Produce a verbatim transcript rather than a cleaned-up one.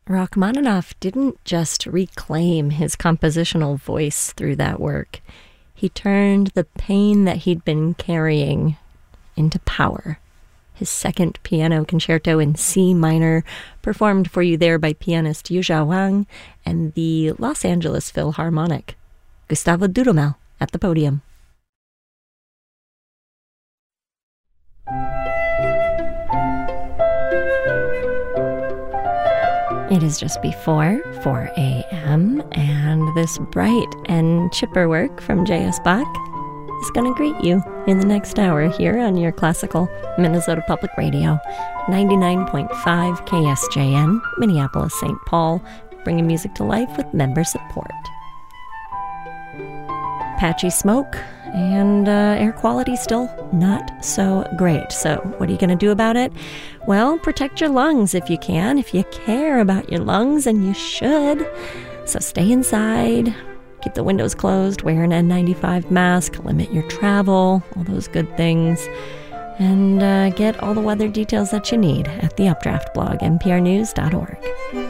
Rachmaninoff didn't just reclaim his compositional voice through that work. He turned the pain that he'd been carrying into power. His second piano concerto in C minor, performed for you there by pianist Yuzha Wang and the Los Angeles Philharmonic. Gustavo Dudamel at the podium. It is just before four a.m., and this bright and chipper work from J S. Bach is going to greet you in the next hour here on your classical Minnesota Public Radio, ninety-nine point five K S J N, Minneapolis, Saint Paul, bringing music to life with member support. Patchy smoke and uh, air quality still not so great. So what are you going to do about it? Well, protect your lungs if you can, if you care about your lungs, and you should. So stay inside, keep the windows closed, wear an N ninety-five mask, limit your travel, all those good things. And uh, get all the weather details that you need at the Updraft blog, n p r news dot org.